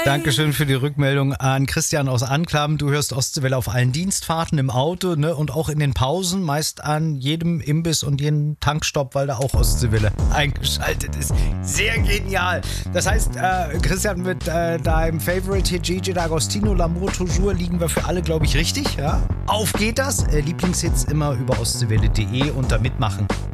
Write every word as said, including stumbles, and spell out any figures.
Dankeschön für die Rückmeldung an Christian aus Anklam. Du hörst Ostseewelle auf allen Dienstfahrten im Auto, ne, und auch in den Pausen, meist an jedem Imbiss und jedem Tankstopp, weil da auch Ostseewelle eingeschaltet ist. Sehr genial. Das heißt, äh, Christian, mit äh, deinem Favorite hier, Gigi D'Agostino, L'amour toujours, liegen wir für alle, glaube ich, richtig. Ja? Auf geht das. Äh, Lieblingshits immer über ostseewelle punkt de unter Mitmachen.